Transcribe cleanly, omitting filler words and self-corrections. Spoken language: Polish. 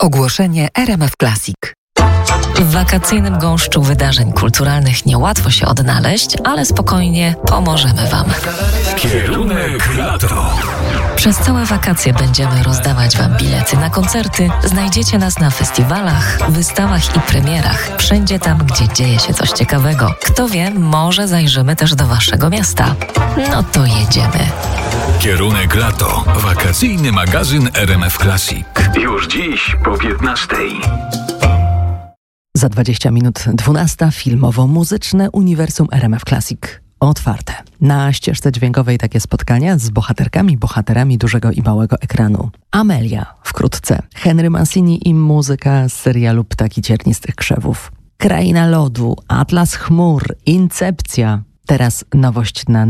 Ogłoszenie RMF Classic. W wakacyjnym gąszczu wydarzeń kulturalnych niełatwo się odnaleźć, ale spokojnie pomożemy Wam. Kierunek lato. Przez całe wakacje będziemy rozdawać Wam bilety na koncerty. Znajdziecie nas na festiwalach, wystawach i premierach. Wszędzie tam, gdzie dzieje się coś ciekawego. Kto wie, może zajrzymy też do Waszego miasta. No to jedziemy. Kierunek lato. Wakacyjny magazyn RMF Classic. Już dziś po 15:00. Za 20 minut 12:00 filmowo-muzyczne uniwersum RMF Classic otwarte. Na ścieżce dźwiękowej takie spotkania z bohaterami dużego i małego ekranu. Amelia wkrótce. Henry Mancini i muzyka z serialu Ptaki Ciernistych Krzewów. Kraina lodu, Atlas chmur, Incepcja. Teraz nowość na